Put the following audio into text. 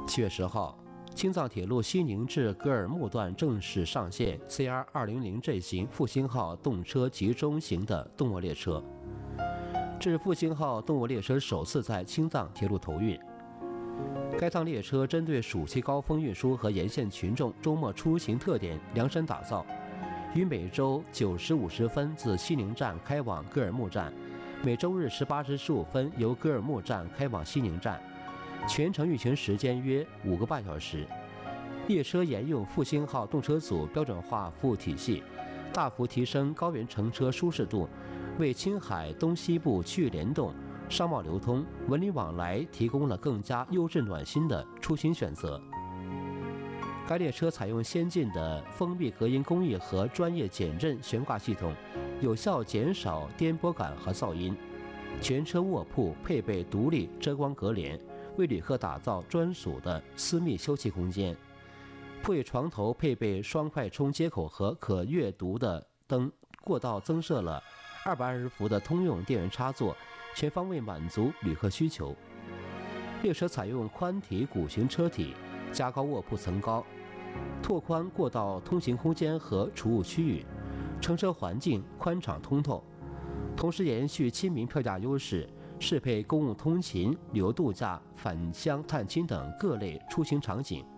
7月10号，青藏铁路西宁至格尔木段正式上线 CR200J 型复兴号动车集中型的动卧列车。这是复兴号动卧列车首次在青藏铁路投运。该趟列车针对暑期高峰运输和沿线群众周末出行特点量身打造，于每周9时50分自西宁站开往格尔木站，每周日18时15分由格尔木站开往西宁站，全程运行时间约5个半小时。列车沿用复兴号动车组标准化服务体系，大幅提升高原乘车舒适度，为青海东西部区域联动、商贸流通、文旅往来提供了更加优质暖心的出行选择。该列车采用先进的封闭隔音工艺和专业减震悬挂系统，有效减少颠簸感和噪音。全车卧铺配备独立遮光隔帘，为旅客打造专属的私密休憩空间。铺位床头配备双快充接口和可阅读的灯，过道增设了220伏的通用电源插座，全方位满足旅客需求。列车采用宽体鼓形车体，加高卧铺层高，拓宽过道通行空间和储物区域，乘车环境宽敞通透，同时延续亲民票价优势，适配公务通勤、旅游度假、返乡探亲等各类出行场景。